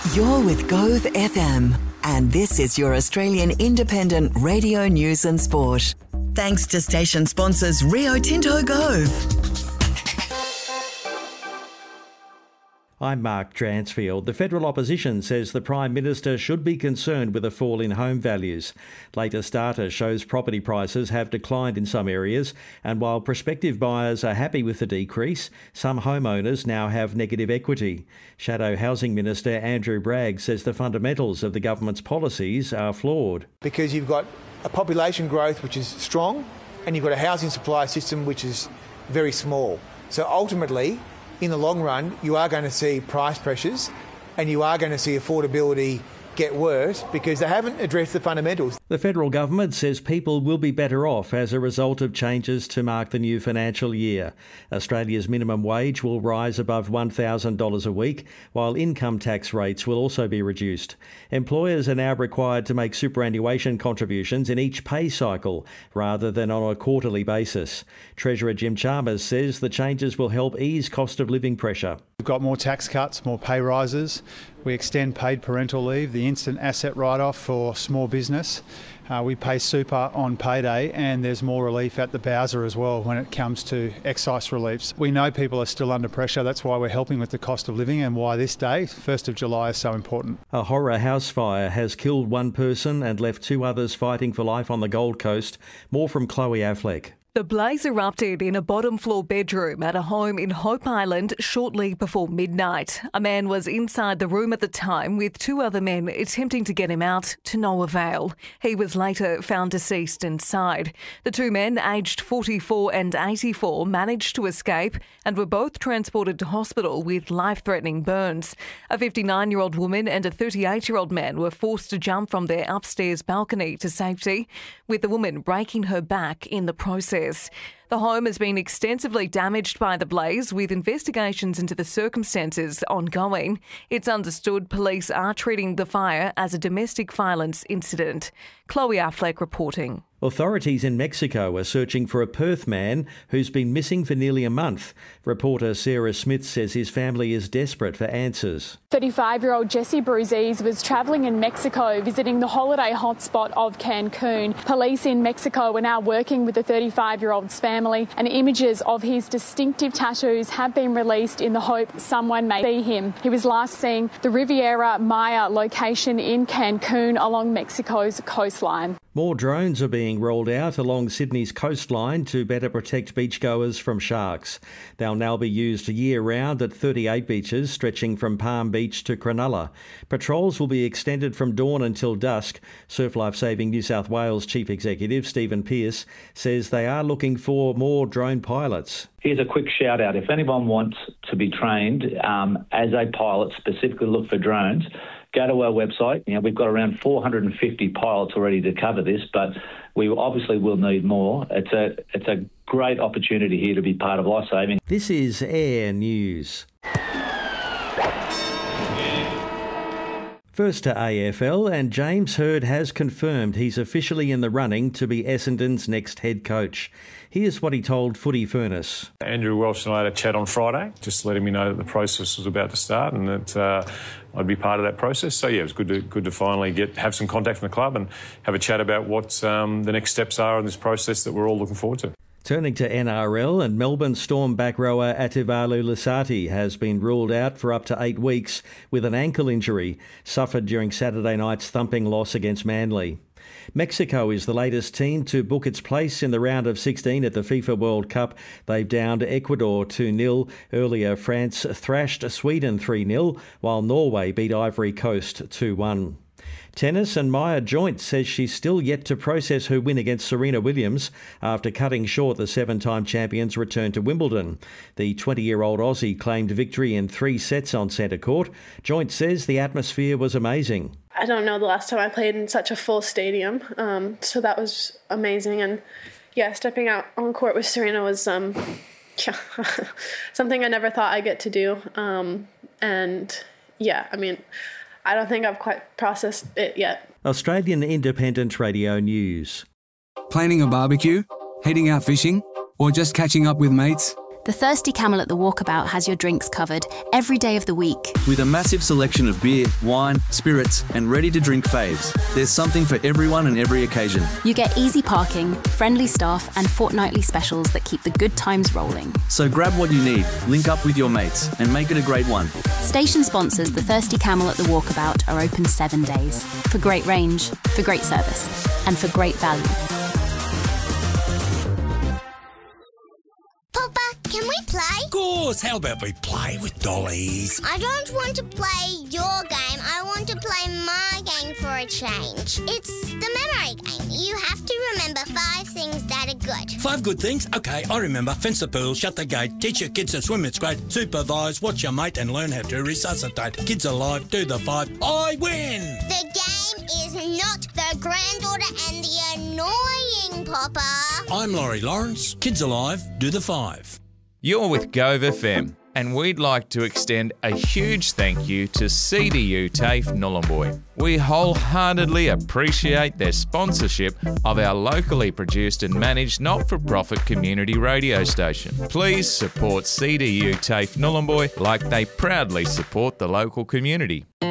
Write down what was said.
You're with Gove FM, and this is your Australian independent radio news and sport. Thanks to station sponsors Rio Tinto Gove. I'm Mark Dransfield. The federal opposition says the Prime Minister should be concerned with a fall in home values. Latest data shows property prices have declined in some areas, and while prospective buyers are happy with the decrease, some homeowners now have negative equity. Shadow Housing Minister Andrew Bragg says the fundamentals of the government's policies are flawed. Because you've got a population growth which is strong, and you've got a housing supply system which is very small. So ultimately, in the long run, you are going to see price pressures and you are going to see affordability get worse because they haven't addressed the fundamentals. The federal government says people will be better off as a result of changes to mark the new financial year. Australia's minimum wage will rise above $1,000 a week, while income tax rates will also be reduced. Employers are now required to make superannuation contributions in each pay cycle rather than on a quarterly basis. Treasurer Jim Chalmers says the changes will help ease cost of living pressure. We've got more tax cuts, more pay rises. We extend paid parental leave, the instant asset write-off for small business. We pay super on payday, and there's more relief at the Bowser as well when it comes to excise reliefs. We know people are still under pressure. That's why we're helping with the cost of living and why this day, 1st of July, is so important. A horror house fire has killed one person and left two others fighting for life on the Gold Coast. More from Chloe Affleck. The blaze erupted in a bottom-floor bedroom at a home in Hope Island shortly before midnight. A man was inside the room at the time with two other men attempting to get him out to no avail. He was later found deceased inside. The two men, aged 44 and 84, managed to escape and were both transported to hospital with life-threatening burns. A 59-year-old woman and a 38-year-old man were forced to jump from their upstairs balcony to safety, with the woman breaking her back in the process. The home has been extensively damaged by the blaze, with investigations into the circumstances ongoing. It's understood police are treating the fire as a domestic violence incident. Chloe Affleck reporting. Authorities in Mexico are searching for a Perth man who's been missing for nearly a month. Reporter Sarah Smith says his family is desperate for answers. 35-year-old Jesse Bruziz was travelling in Mexico, visiting the holiday hotspot of Cancun. Police in Mexico are now working with the 35-year-old's family, and images of his distinctive tattoos have been released in the hope someone may see him. He was last seen the Riviera Maya location in Cancun along Mexico's coastline. More drones are being rolled out along Sydney's coastline to better protect beachgoers from sharks. They'll now be used year-round at 38 beaches, stretching from Palm Beach to Cronulla. Patrols will be extended from dawn until dusk. Surf Life Saving New South Wales Chief Executive Stephen Pearce says they are looking for more drone pilots. Here's a quick shout out. If anyone wants to be trained as a pilot, specifically look for drones, go to our website. We've got around 450 pilots already to cover this, but we obviously will need more. It's a great opportunity here to be part of Life Saving. This is Air News. First to AFL, and James Hird has confirmed he's officially in the running to be Essendon's next head coach. Here's what he told Footy Furnace. Andrew Welsh and I had a chat on Friday, just letting me know that the process was about to start and that I'd be part of that process. So yeah, it was good to finally have some contact from the club and have a chat about what the next steps are in this process that we're all looking forward to. Turning to NRL, and Melbourne Storm back rower Ativalu Lasati has been ruled out for up to 8 weeks with an ankle injury suffered during Saturday night's thumping loss against Manly. Mexico is the latest team to book its place in the round of 16 at the FIFA World Cup. They've downed Ecuador 2-0. Earlier, France thrashed Sweden 3-0, while Norway beat Ivory Coast 2-1. Tennis, and Maya Joint says she's still yet to process her win against Serena Williams after cutting short the 7-time champion's return to Wimbledon. The 20-year-old Aussie claimed victory in 3 sets on centre court. Joint says the atmosphere was amazing. I don't know the last time I played in such a full stadium, so that was amazing. And yeah, stepping out on court with Serena was something I never thought I'd get to do. And yeah, I mean, I don't think I've quite processed it yet. Australian Independent Radio News. Planning a barbecue, heading out fishing, or just catching up with mates? The Thirsty Camel at the Walkabout has your drinks covered every day of the week. With a massive selection of beer, wine, spirits and ready-to-drink faves, there's something for everyone and every occasion. You get easy parking, friendly staff and fortnightly specials that keep the good times rolling. So grab what you need, link up with your mates and make it a great one. Station sponsors The Thirsty Camel at the Walkabout are open 7 days. For great range, for great service and for great value. Papa, can we play? Of course, how about we play with dollies? I don't want to play your game, I want to play my game for a change. It's the memory game. You have to remember 5 things that are good. 5 good things? Okay, I remember. Fence the pool, shut the gate, teach your kids to swim, it's great, supervise, watch your mate and learn how to resuscitate. Kids alive, do the 5, I win! The game is not the granddaughter and the annoying Papa. I'm Laurie Lawrence. Kids alive, do the 5. You're with Gove FM, and we'd like to extend a huge thank you to CDU TAFE Nhulunbuy. We wholeheartedly appreciate their sponsorship of our locally produced and managed not-for-profit community radio station. Please support CDU TAFE Nhulunbuy like they proudly support the local community.